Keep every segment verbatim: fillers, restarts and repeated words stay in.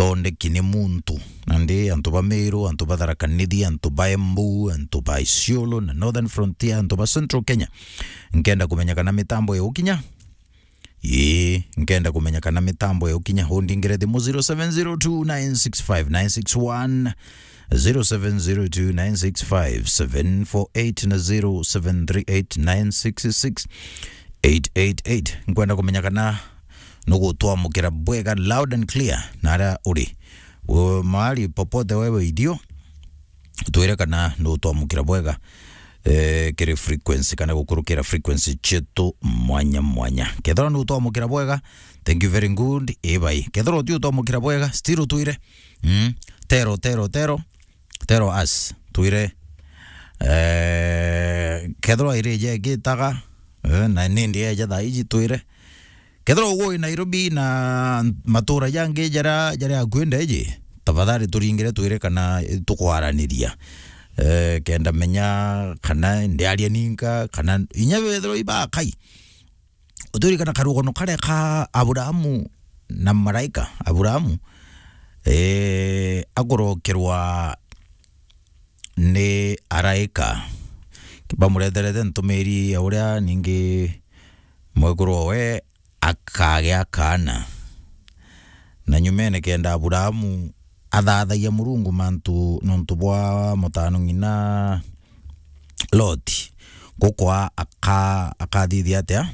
tonde kini muntu nandi antu ba Meru, antu ba Tharaka Nithi, antu ba Embu, antu ba Isiolo na Northern Frontier, antu ba Central Kenya. Nkenda kumenya kana mitambo ya ukinya ye nkenda kumenya kana mitambo ya ukinya hondingire thimu zero seven zero two nine six five nine six one zero seven zero two nine six five seven four eight na zero seven three eight nine six six eight eight eight. Nkwenda kumenya kana nugu tuwa mukira bwega loud and clear nara uri mahali popote wewe idio tuwire kana nugu tuwa mukira bwega eh, kiri frequency kana kukurukira frequency chetu mwanya mwanya. Kethora nugu tuwa mukira bwega, thank you very good. Ebai kethora tiu tuwa mukira bwega still tuwire mm. tero tero tero tero as tuwire eh, kethora ireje gitaga eh, na nindi eja da iji tuwire kethora ugo Nairobi na matura yange jara jara akwenda eje tafadhali turingire tuwire kana tukwaraniria eh, kenda menya kana ndiaria ninka kana inyabe thro iba kai uturi kana karugono kare ka Aburahamu na Maraika Aburahamu eh, agorokerwa ne Araika kibamuretherete ntumiri auria ningi mweguro we akagea kana na nyumene kenda Aburahamu athathagia Murungu mantu nontu bwa mutano ngina Loti gukwa aka akathithia atia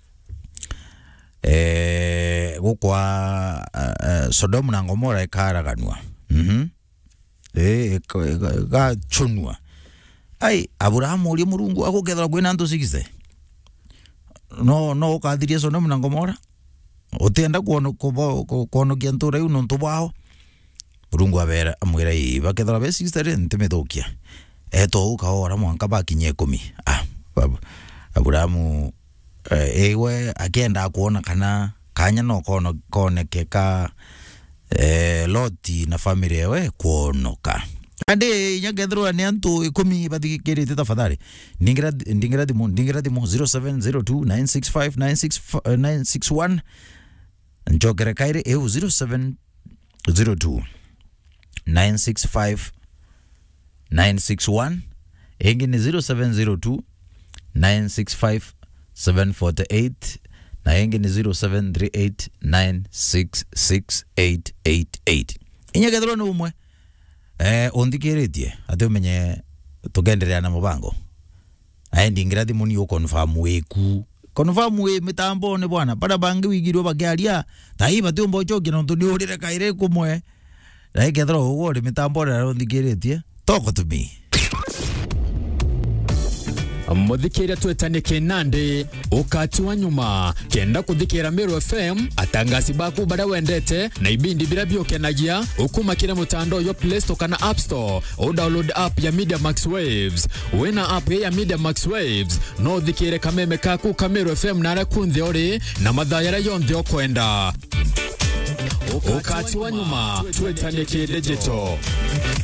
eh gukwa uh, Sodom na Gomora ikaraganwa mhm eh ga chunwa ai Aburahamu uri Murungu agukethera kwina ntu sixty no no ukathiria Sodom na Gomora utenda kuono kuono kiantura yu nontu bwao Murungu abera amwira i bakethera be sixty ntimethokia eto ukaora mwanka bakinye kumi ah baba Aburahamu ewe agenda kuona kana kanya no kono koneke ka eh, Loti na family yewe kuonoka ande nyagethero ni antu ikumi bathikirite tafadhali ndingira ndingira dimu ndingira dimu zero seven zero two nine six five nine six nine six one njogere kaire eu zero seven zero two nine six five nine six one engine zero seven zero two nine six five seven four eight na engine zero seven three eight nine six six eight eight eight. Inyagethero no umwe eh ondikiritie ate umenye tugenderea na mubango aendi ngiradi muni yo confirm weku confirm we mitambo ne bwana para bangi wigiro bagiaria taiba tu mbocho kino tu ndiurire kaire kumwe na ikethero ugo ri mitambo na ondikiritie talk to me muthikira twetane kenande ukati wa nyuma kenda kuthikira Meru F M atangasi baku bara wendete na ibindi bila biokenagia ukumakira mutando yo Play Store kana App Store o download app ya Media Max Waves wena app ya Media Max Waves no thikire kameme kaku ka Meru F M nara kunthi ori na mathayara yonthe okwenda ukati wa nyuma twetane ke digital.